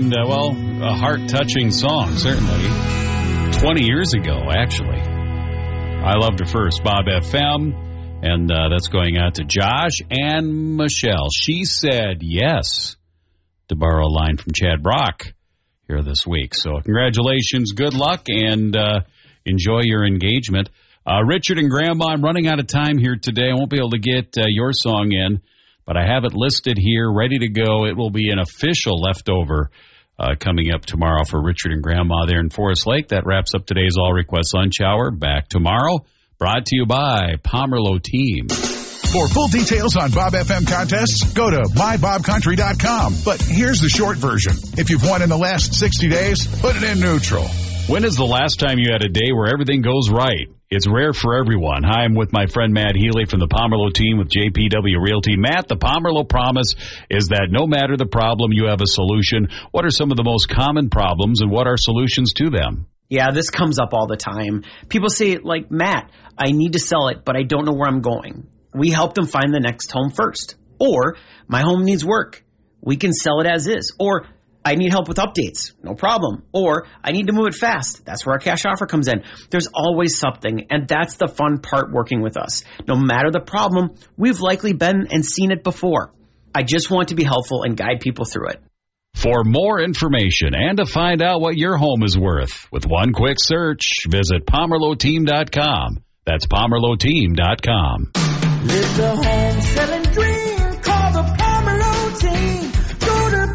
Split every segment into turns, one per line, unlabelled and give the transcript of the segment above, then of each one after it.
and, a heart-touching song, certainly. 20 years ago, actually. I Loved Her First, Bob FM. And that's going out to Josh and Michelle. She said yes to borrow a line from Chad Brock here this week. So congratulations, good luck, and enjoy your engagement. Richard and Grandma, I'm running out of time here today. I won't be able to get your song in, but I have it listed here, ready to go. It will be an official leftover coming up tomorrow for Richard and Grandma there in Forest Lake. That wraps up today's All Request Lunch Hour. Back tomorrow. Brought to you by Pomerleau Team.
For full details on Bob FM contests, go to mybobcountry.com. But here's the short version. If you've won in the last 60 days, put it in neutral.
When is the last time you had a day where everything goes right? It's rare for everyone. Hi, I'm with my friend Matt Healy from the Pomerleau Team with JPW Realty. Matt, the Pomerleau promise is that no matter the problem, you have a solution. What are some of the most common problems, and what are solutions to them?
Yeah, this comes up all the time. People say, like, Matt, I need to sell it, but I don't know where I'm going. We help them find the next home first. Or, my home needs work. We can sell it as is. Or, I need help with updates. No problem. Or, I need to move it fast. That's where our cash offer comes in. There's always something, and that's the fun part working with us. No matter the problem, we've likely been and seen it before. I just want to be helpful and guide people through it.
For more information and to find out what your home is worth, with one quick search, visit PomerleauTeam.com. That's PomerleauTeam.com.
Live the home selling dream. Call the Pomerleau Team. Go to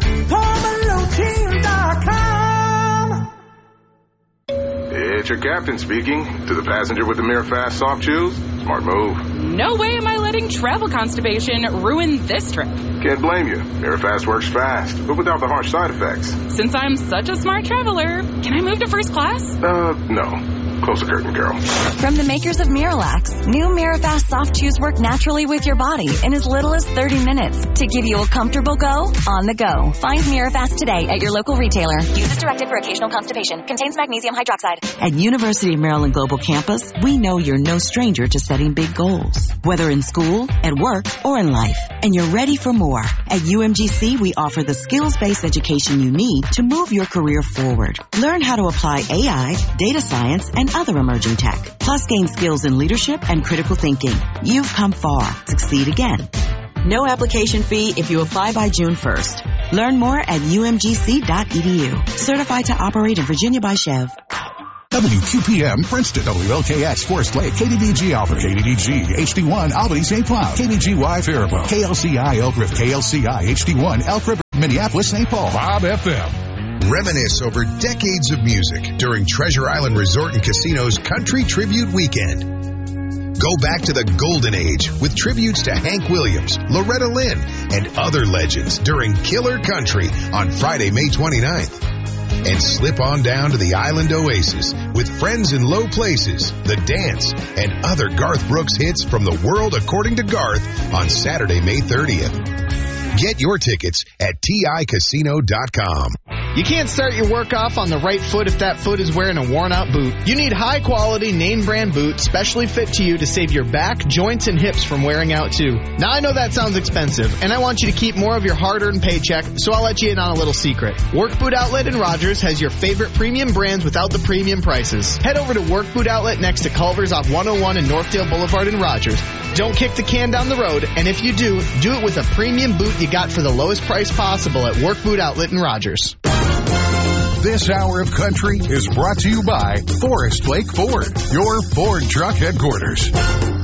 PomerleauTeam.com.
It's your captain speaking. To the passenger with the Mirafast soft chews, smart move.
No way am I letting travel constipation ruin this trip.
Can't blame you. Mirafast works fast, but without the harsh side effects.
Since I'm such a smart traveler, can I move to first class?
No. Close the curtain, girl.
From the makers of Miralax, new Mirafast soft chews work naturally with your body in as little as 30 minutes to give you a comfortable go on the go. Find Mirafast today at your local retailer. Use as directed for occasional constipation. Contains magnesium hydroxide.
At University of Maryland Global Campus, we know you're no stranger to setting big goals, whether in school, at work, or in life. And you're ready for more. At UMGC, we offer the skills-based education you need to move your career forward. Learn how to apply AI, data science, and other emerging tech. Plus gain skills in leadership and critical thinking. You've come far. Succeed again. No application fee if you apply by June 1st. Learn more at umgc.edu. Certified to operate in Virginia by Chev.
WQPM, Princeton, WLKX, Forest Lake, KDDG Alpha, KDDG, HD1, Albany, St. Cloud, KDGY, Faribault, KLCI, Elk River, KLCI, HD1, Elk River, Minneapolis, St. Paul, Bob FM.
Reminisce over decades of music during Treasure Island Resort and Casino's Country Tribute Weekend. Go back to the golden age with tributes to Hank Williams, Loretta Lynn, and other legends during Killer Country on Friday, May 29th. And slip on down to the Island Oasis with Friends in Low Places, The Dance, and other Garth Brooks hits from the world according to Garth on Saturday, May 30th. Get your tickets at TICasino.com.
You can't start your work off on the right foot if that foot is wearing a worn-out boot. You need high-quality, name-brand boots specially fit to you to save your back, joints, and hips from wearing out, too. Now, I know that sounds expensive, and I want you to keep more of your hard-earned paycheck, so I'll let you in on a little secret. Work Boot Outlet in Rogers has your favorite premium brands without the premium prices. Head over to Work Boot Outlet next to Culver's off 101 and Northdale Boulevard in Rogers. Don't kick the can down the road, and if you do it with a premium boot you got for the lowest price possible at Work Boot Outlet in Rogers.
This hour of country is brought to you by Forest Lake Ford, your Ford truck headquarters.